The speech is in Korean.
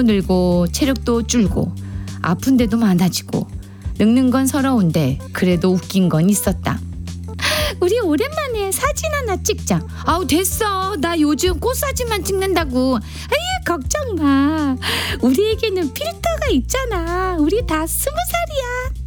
나이도 늘고 체력도 줄고 아픈 데도 많아지고 늙는 건 서러운데 그래도 웃긴 건 있었다. 우리 오랜만에 사진 하나 찍자. 아우 됐어. 나 요즘 꽃사진만 찍는다고. 아예 걱정 마. 우리에게는 필터가 있잖아. 우리 다 20살이야.